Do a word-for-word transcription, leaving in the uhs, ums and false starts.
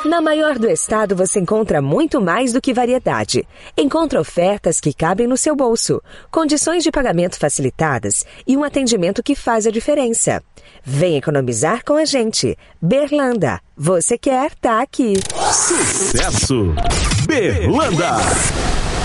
Na maior do estado você encontra muito mais do que variedade. Encontra ofertas que cabem no seu bolso, condições de pagamento facilitadas e um atendimento que faz a diferença. Vem economizar com a gente. Berlanda, você quer, tá aqui. Sucesso! Berlanda!